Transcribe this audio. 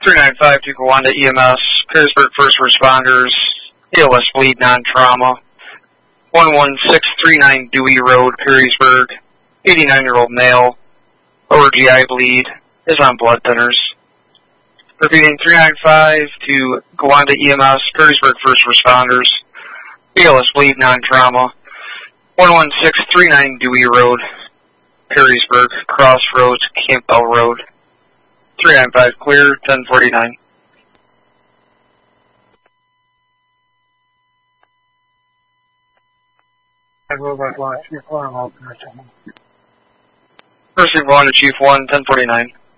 395 to Gowanda EMS, Perrysburg First Responders, ALS bleed non-trauma. 11639 Dewey Road, Perrysburg, 89-year-old male, lower GI bleed, is on blood thinners. Repeating 395 to Gowanda EMS, Perrysburg First Responders, ALS bleed non-trauma. 11639 Dewey Road, Perrysburg, Crossroads, Campbell Road. 395 clear, 1049. First Gowanda Chief 1, 1049.